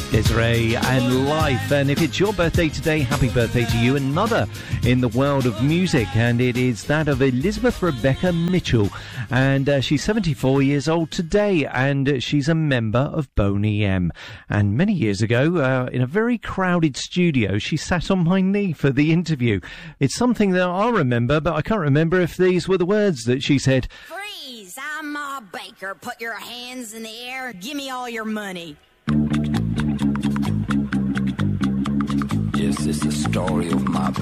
Desiree and Life. And if it's your birthday today, happy birthday to you. Another in the world of music, and it is that of Elizabeth Rebecca Mitchell. And she's 74 years old today, and she's a member of Boney M. And many years ago, in a very crowded studio, she sat on my knee for the interview. It's something that I remember, but I can't remember if these were the words that she said. Freeze! I'm Ma Baker. Put your hands in the air. Give me all your money. Yes, it's the story of my